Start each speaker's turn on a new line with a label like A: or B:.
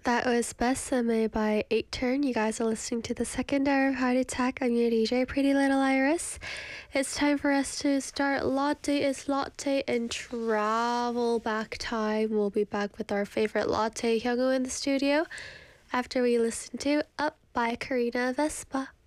A: That was Besame by 8 Turn. You guys are listening to the second hour of Heart Attack. I'm your DJ, Pretty Little Iris. It's time for us to start Latte is Latte in travel back time. We'll be back with our favourite latte, Hyungo, in the studio after we listen to Up by Karina Vespa.